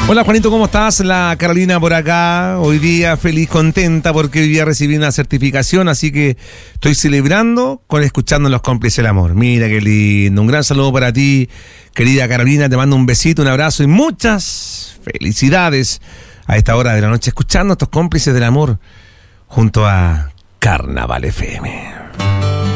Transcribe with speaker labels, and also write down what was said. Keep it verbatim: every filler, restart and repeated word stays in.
Speaker 1: Hola Juanito, ¿cómo estás? La Carolina por acá, hoy día feliz, contenta porque hoy día recibí una certificación, así que estoy celebrando con escuchando Los Cómplices del Amor. Mira qué lindo, un gran saludo para ti, querida Carolina, te mando un besito, un abrazo y muchas felicidades a esta hora de la noche escuchando estos Cómplices del Amor junto a Carnaval F M.